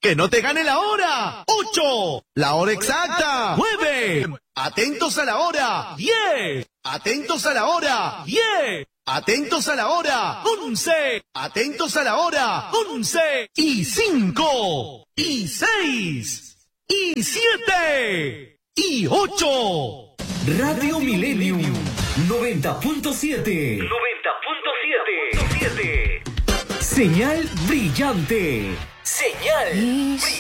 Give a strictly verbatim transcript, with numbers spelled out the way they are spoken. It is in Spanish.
¡Que no te gane la hora! ¡Ocho! ¡La hora exacta! ¡Nueve! ¡Atentos a la hora! ¡Diez! ¡Atentos a la hora! ¡Diez! ¡Atentos a la hora! ¡Once! ¡Atentos a la hora! ¡Once! ¡Y cinco! ¡Y seis! ¡Y siete! ¡Y ocho! Radio Millennium noventa punto siete. noventa punto siete. Señal brillante. Señal brillante.